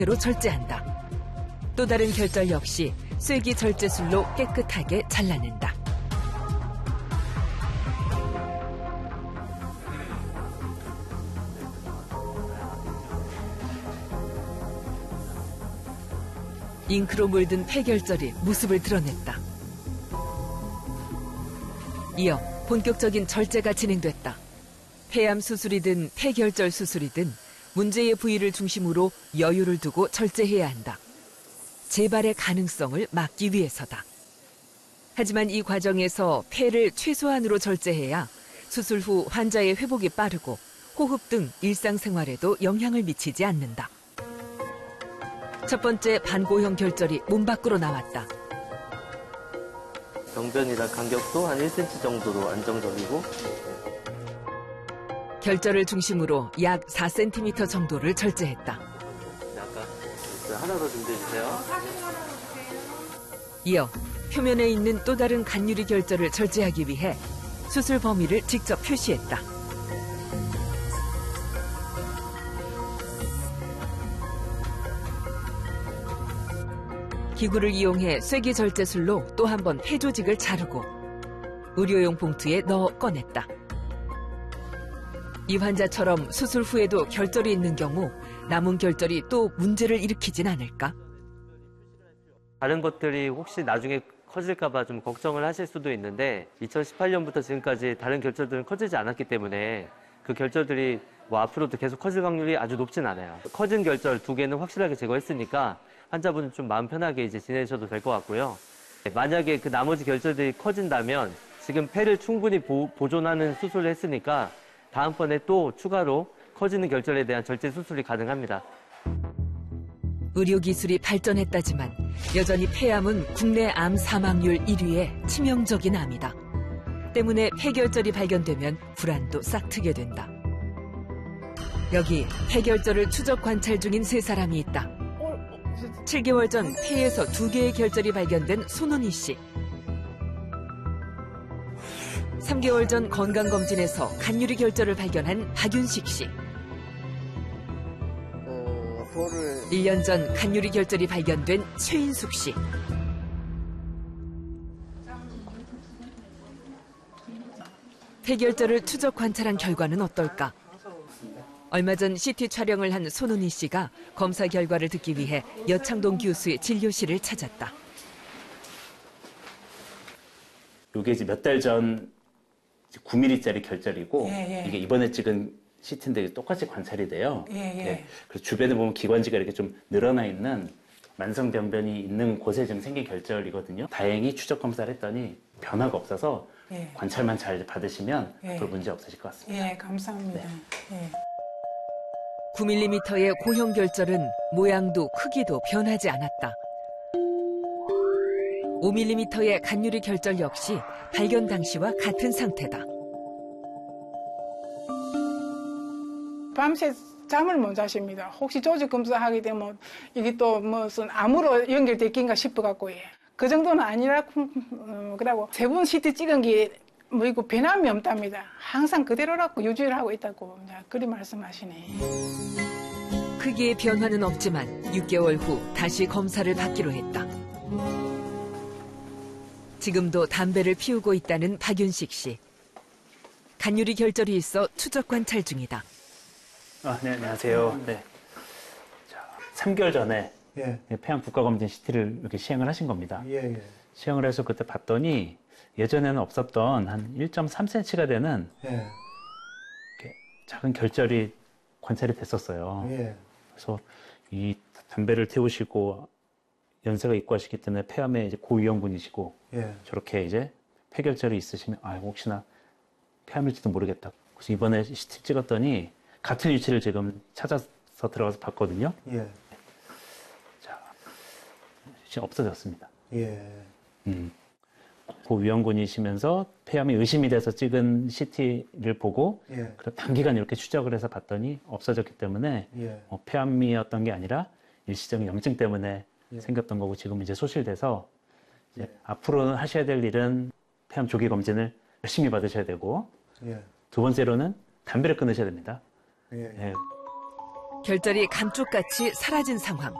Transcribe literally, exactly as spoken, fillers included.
로 절제한다. 또 다른 결절 역시 쐐기 절제술로 깨끗하게 잘라낸다. 잉크로 물든 폐결절이 모습을 드러냈다. 이어 본격적인 절제가 진행됐다. 폐암 수술이든 폐결절 수술이든 문제의 부위를 중심으로 여유를 두고 절제해야 한다. 재발의 가능성을 막기 위해서다. 하지만 이 과정에서 폐를 최소한으로 절제해야 수술 후 환자의 회복이 빠르고 호흡 등 일상생활에도 영향을 미치지 않는다. 첫 번째 반고형 결절이 몸 밖으로 나왔다. 병변이나 간격도 한 일 센티미터 정도로 안정적이고 결절을 중심으로 약 사 센티미터 정도를 절제했다. 아까 하나 더 준비해 주세요. 이어 표면에 있는 또 다른 간유리 결절을 절제하기 위해 수술 범위를 직접 표시했다. 기구를 이용해 쐐기 절제술로 또 한 번 폐 조직을 자르고 의료용 봉투에 넣어 꺼냈다. 이 환자처럼 수술 후에도 결절이 있는 경우 남은 결절이 또 문제를 일으키진 않을까? 다른 것들이 혹시 나중에 커질까 봐 좀 걱정을 하실 수도 있는데 이천십팔 년부터 지금까지 다른 결절들은 커지지 않았기 때문에 그 결절들이 뭐 앞으로도 계속 커질 확률이 아주 높진 않아요. 커진 결절 두 개는 확실하게 제거했으니까 환자분은 좀 마음 편하게 이제 지내셔도 될 것 같고요. 만약에 그 나머지 결절들이 커진다면 지금 폐를 충분히 보, 보존하는 수술을 했으니까 다음번에 또 추가로 커지는 결절에 대한 절제 수술이 가능합니다. 의료기술이 발전했다지만 여전히 폐암은 국내 암 사망률 일 위의 치명적인 암이다. 때문에 폐결절이 발견되면 불안도 싹트게 된다. 여기 폐결절을 추적 관찰 중인 세 사람이 있다. 칠 개월 전 폐에서 두 개의 결절이 발견된 손은희 씨. 삼 개월 전 건강검진에서 간유리 결절을 발견한 박윤식 씨. 어, 돌을... 일 년 전 간유리 결절이 발견된 최인숙 씨. 폐결절을 추적 관찰한 결과는 어떨까? 얼마 전 씨티 촬영을 한 손은희 씨가 검사 결과를 듣기 위해 여창동 교수의 진료실을 찾았다. 이게 이제 몇 달 전 구 밀리미터짜리 결절이고 예, 예. 이게 이번에 찍은 씨티인데 똑같이 관찰이 돼요. 예, 예. 네. 그래서 주변에 보면 기관지가 이렇게 좀 늘어나 있는 만성병변이 있는 곳에 좀 생긴 결절이거든요. 다행히 추적 검사를 했더니 변화가 없어서 예. 관찰만 잘 받으시면 예. 별 문제 없으실 것 같습니다. 예, 감사합니다. 네. 예. 구 밀리미터의 고형 결절은 모양도 크기도 변하지 않았다. 오 밀리미터의 간유리 결절 역시 발견 당시와 같은 상태다. 밤새 잠을 못 자십니다. 혹시 조직 검사하게 되면 이게 또 무슨 암으로 연결됐긴가 싶어갖고 예. 그 정도는 아니라 어, 그러고 세 번 씨티 찍은 게 뭐 이거 변함이 없답니다. 항상 그대로라고 유지를 하고 있다고 그리 말씀하시네. 크기의 변화는 없지만 육 개월 후 다시 검사를 받기로 했다. 지금도 담배를 피우고 있다는 박윤식 씨. 간유리 결절이 있어 추적 관찰 중이다. 아, 네, 안녕하세요. 네. 자, 삼 개월 전에 예. 폐암 국가검진 씨티를 이렇게 시행을 하신 겁니다. 예, 예. 시행을 해서 그때 봤더니 예전에는 없었던 한 일 점 삼 센티미터가 되는 예. 이렇게 작은 결절이 관찰이 됐었어요. 예. 그래서 이 담배를 태우시고 연세가 있고 하시기 때문에 폐암에 이제 고위험군이시고 예. 저렇게 이제 폐결절이 있으시면 아 혹시나 폐암일지도 모르겠다. 그래서 이번에 씨티 찍었더니 같은 위치를 지금 찾아서 들어가서 봤거든요. 예. 자, 지금 없어졌습니다. 예. 음. 고위험군이시면서 폐암이 의심이 돼서 찍은 씨티를 보고 예. 단기간 이렇게 추적을 해서 봤더니 없어졌기 때문에 예. 어, 폐암이었던 게 아니라 일시적인 염증 때문에 예. 생겼던 거고 지금 이제 소실돼서 이제 예. 앞으로 하셔야 될 일은 폐암 조기 검진을 열심히 받으셔야 되고 예. 두 번째로는 담배를 끊으셔야 됩니다. 예. 예. 결절이 감쪽같이 사라진 상황.